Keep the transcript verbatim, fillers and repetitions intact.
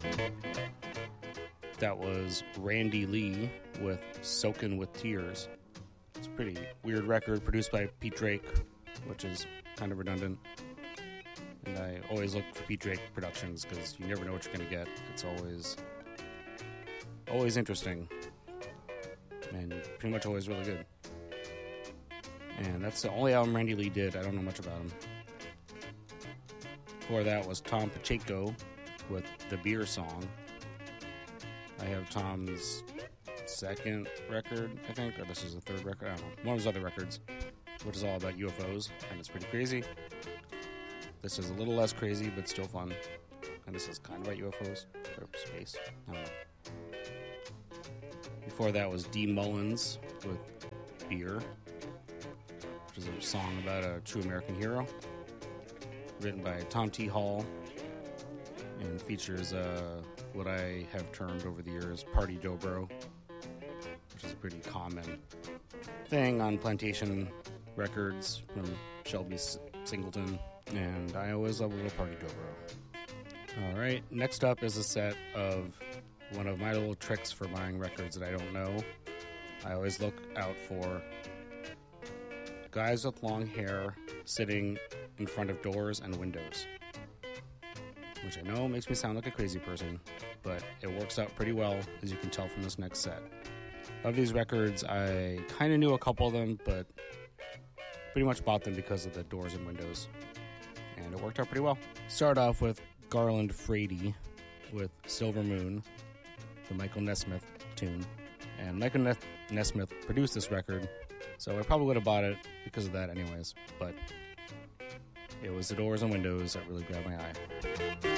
That was Randy Lee with Soakin' with Tears. It's a pretty weird record produced by Pete Drake, which is kind of redundant. And I always look for Pete Drake productions because you never know what you're going to get. It's always, always interesting. And pretty much always really good. And that's the only album Randy Lee did. I don't know much about him. Before that was Tom Pacheco with The Beer Song. I have Tom's second record, I think, or this is the third record. I don't know. One of his other records, which is all about U F Os, and it's pretty crazy. This is a little less crazy, but still fun. And this is kind of about U F Os, or space. I don't know. Before that was D. Mullins with Beer, which is a song about a true American hero, written by Tom T. Hall, and features uh, what I have termed over the years Party Dobro, which is a pretty common thing on Plantation Records from Shelby Singleton, and I always love a little Party Dobro. Alright, next up is a set of one of my little tricks for buying records that I don't know. I always look out for guys with long hair sitting in front of doors and windows, which I know makes me sound like a crazy person, but it works out pretty well, as you can tell from this next set. Of these records, I kind of knew a couple of them, but pretty much bought them because of the doors and windows, and it worked out pretty well. Start off with Garland Frady with Silver Moon, the Michael Nesmith tune, and Michael Nes- Nesmith produced this record, so I probably would have bought it because of that anyways, but it was the doors and windows that really grabbed my eye.